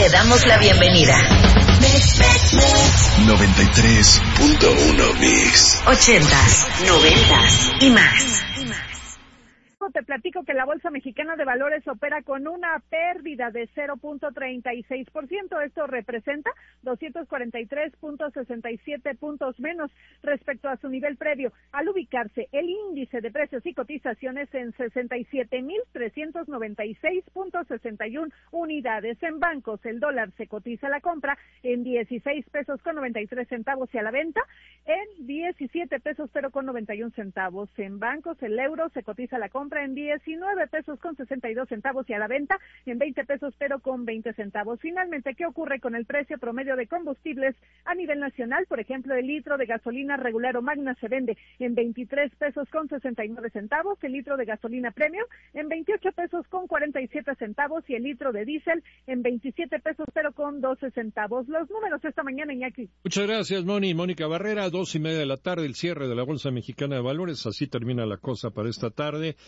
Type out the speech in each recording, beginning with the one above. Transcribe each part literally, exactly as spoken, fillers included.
Te damos la bienvenida. noventa y tres punto uno Mix. Ochentas, noventas y más. Te platico que la Bolsa Mexicana de Valores opera con una pérdida de cero punto treinta y seis por ciento. Esto representa doscientos cuarenta y tres punto sesenta y siete puntos menos respecto a su nivel previo, al ubicarse el índice de precios y cotizaciones en sesenta y siete mil trescientos noventa y seis punto sesenta y uno unidades. En bancos, el dólar se cotiza a la compra en dieciséis pesos con noventa y tres centavos y a la venta en diecisiete pesos pero con noventa y uno centavos. En bancos, el euro se cotiza a la compra en diecinueve pesos con sesenta y dos centavos y a la venta en veinte pesos pero con veinte centavos. Finalmente, ¿qué ocurre con el precio promedio de combustibles a nivel nacional? Por ejemplo, el litro de gasolina regular o magna se vende en veintitrés pesos con sesenta y nueve centavos, el litro de gasolina premium en veintiocho pesos con cuarenta y siete centavos y el litro de diésel en veintisiete pesos pero con doce centavos. Los números esta mañana, Iñaki. Muchas gracias, Moni. Mónica Barrera, dos y media de la tarde, el cierre de la Bolsa Mexicana de Valores. Así termina la cosa para esta tarde.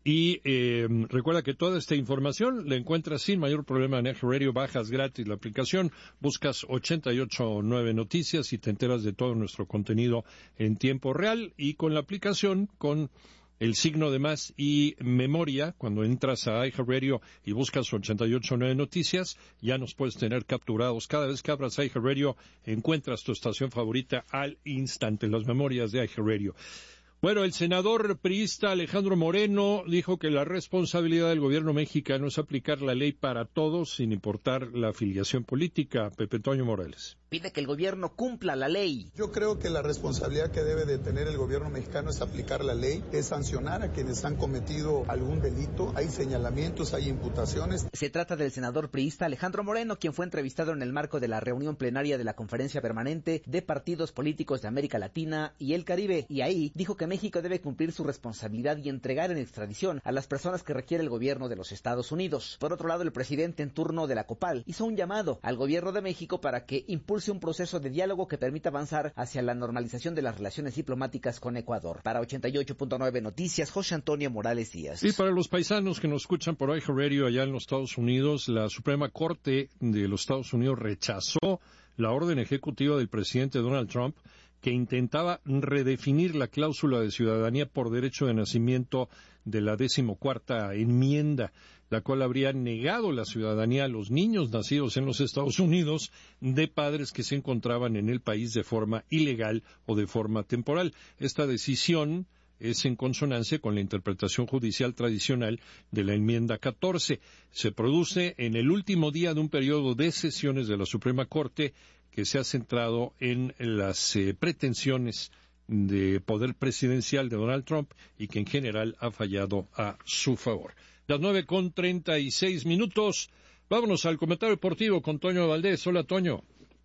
Y eh, recuerda que toda esta información la encuentras sin mayor problema en Eje Radio. Bajas gratis la aplicación, buscas ochenta y ocho punto nueve Noticias y te enteras de todo nuestro contenido en tiempo real. Y con la aplicación, con el signo de más y memoria, cuando entras a Eje Radio y buscas ochenta y ocho punto nueve Noticias, ya nos puedes tener capturados. Cada vez que abras Eje Radio, encuentras tu estación favorita al instante, las memorias de Eje Radio. Bueno, el senador priista Alejandro Moreno dijo que la responsabilidad del gobierno mexicano es aplicar la ley para todos sin importar la afiliación política. Pepe Toño Morales. Pide que el gobierno cumpla la ley. Yo creo que la responsabilidad que debe de tener el gobierno mexicano es aplicar la ley, es sancionar a quienes han cometido algún delito. Hay señalamientos, hay imputaciones. Se trata del senador priista Alejandro Moreno, quien fue entrevistado en el marco de la reunión plenaria de la Conferencia Permanente de Partidos Políticos de América Latina y el Caribe, y ahí dijo que México debe cumplir su responsabilidad y entregar en extradición a las personas que requiere el gobierno de los Estados Unidos. Por otro lado, el presidente en turno de la COPAL hizo un llamado al gobierno de México para que impulse un proceso de diálogo que permita avanzar hacia la normalización de las relaciones diplomáticas con Ecuador. Para ochenta y ocho punto nueve Noticias, José Antonio Morales Díaz. Y para los paisanos que nos escuchan por Eje Radio allá en los Estados Unidos, la Suprema Corte de los Estados Unidos rechazó la orden ejecutiva del presidente Donald Trump que intentaba redefinir la cláusula de ciudadanía por derecho de nacimiento de la decimocuarta enmienda, la cual habría negado la ciudadanía a los niños nacidos en los Estados Unidos de padres que se encontraban en el país de forma ilegal o de forma temporal. Esta decisión es en consonancia con la interpretación judicial tradicional de la enmienda catorce. Se produce en el último día de un periodo de sesiones de la Suprema Corte que se ha centrado en las eh, pretensiones de poder presidencial de Donald Trump y que en general ha fallado a su favor. Las nueve con treinta y seis minutos. Vámonos al comentario deportivo con Toño Valdés. Hola, Toño.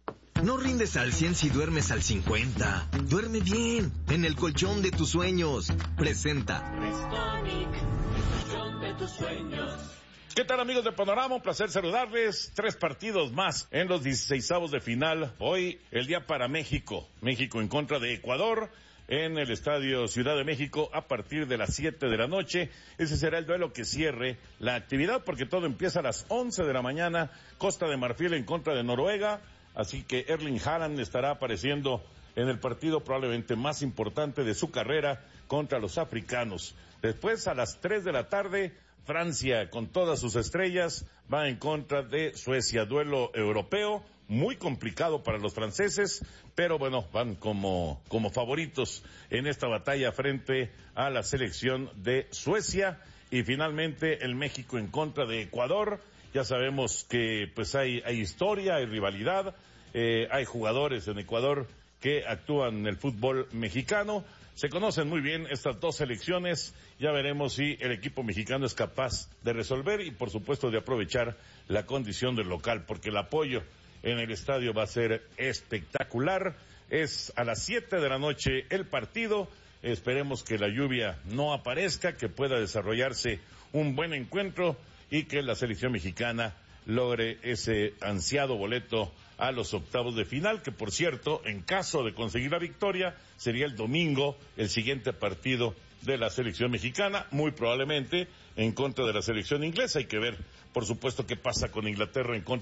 No rindes al cien si duermes al cincuenta. Duerme bien, en el colchón de tus sueños. Presenta Restonic, el colchón de tus sueños. ¿Qué tal, amigos de Panorama? Un placer saludarles. Tres partidos más en los dieciseisavos de final. Hoy, el día para México. México en contra de Ecuador en el Estadio Ciudad de México a partir de las siete de la noche. Ese será el duelo que cierre la actividad porque todo empieza a las once de la mañana. Costa de Marfil en contra de Noruega. Así que Erling Haaland estará apareciendo en el partido probablemente más importante de su carrera contra los africanos. Después, a las tres de la tarde, Francia, con todas sus estrellas, va en contra de Suecia. Duelo europeo, muy complicado para los franceses, pero bueno, van como, como favoritos en esta batalla frente a la selección de Suecia. Y finalmente, el México en contra de Ecuador. Ya sabemos que pues hay, hay historia, hay rivalidad, eh, hay jugadores en Ecuador que actúan en el fútbol mexicano. Se conocen muy bien estas dos selecciones, ya veremos si el equipo mexicano es capaz de resolver y por supuesto de aprovechar la condición del local, porque el apoyo en el estadio va a ser espectacular. Es a las siete de la noche el partido, esperemos que la lluvia no aparezca, que pueda desarrollarse un buen encuentro y que la selección mexicana logre ese ansiado boleto a los octavos de final, que por cierto, en caso de conseguir la victoria, sería el domingo el siguiente partido de la selección mexicana, muy probablemente en contra de la selección inglesa. Hay que ver, por supuesto, qué pasa con Inglaterra en contra